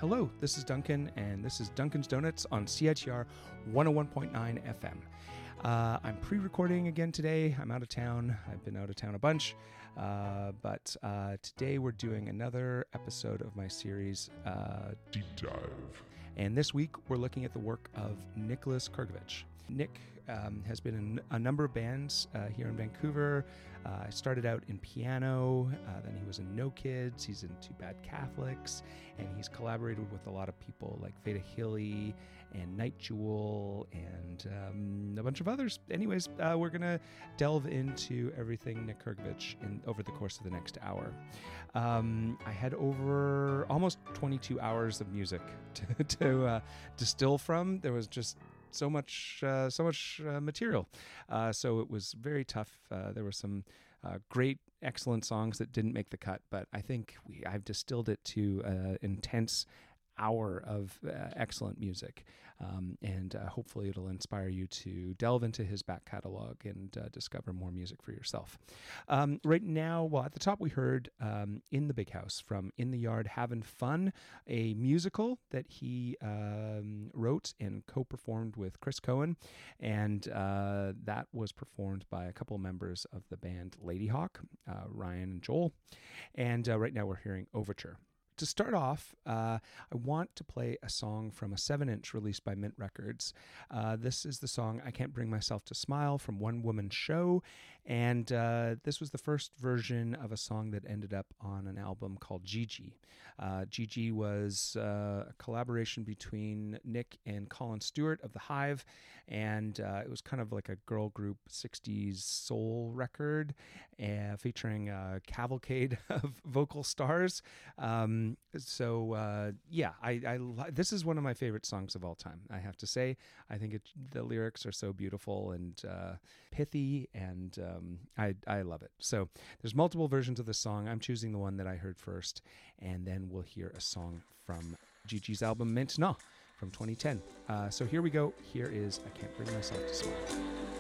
Hello, this is Duncan, and this is Duncan's Donuts on CITR 101.9 FM. I'm pre-recording again today. I'm out of town. I've been out of town a bunch, but today we're doing another episode of my series, Deep Dive. And this week we're looking at the work of Nicholas Krgovich. Nick has been in a number of bands here in Vancouver. Started out in piano, then he was in No Kids, he's in Too Bad Catholics, and he's collaborated with a lot of people like Veda Hilly and Night Jewel and a bunch of others. Anyways, we're going to delve into everything Nick Krgovich over the course of the next hour. I had over almost 22 hours of music to distill from. There was just so much material. So it was very tough. There were some great, excellent songs that didn't make the cut, but I think I've distilled it to an intense hour of excellent music, and hopefully it'll inspire you to delve into his back catalog and discover more music for yourself. Right now, well, at the top we heard In the Big House from In the Yard Havin' Fun, a musical that he wrote and co-performed with Chris Cohen, and that was performed by a couple members of the band Ladyhawke, Ryan and Joel, and right now we're hearing Overture. To start off, I want to play a song from a 7-inch released by Mint Records. This is the song I Can't Bring Myself to Smile from One Woman Show, and this was the first version of a song that ended up on an album called Gigi. Gigi was a collaboration between Nick and Colin Stewart of The Hive, and it was kind of like a girl group 60s soul record featuring a cavalcade of vocal stars. This is one of my favorite songs of all time, I have to say. I think the lyrics are so beautiful and pithy, and I love it. So there's multiple versions of the song. I'm choosing the one that I heard first, and then we'll hear a song from Gigi's album Maintenant from 2010. So here we go. Here is I Can't Bring Myself to Smile.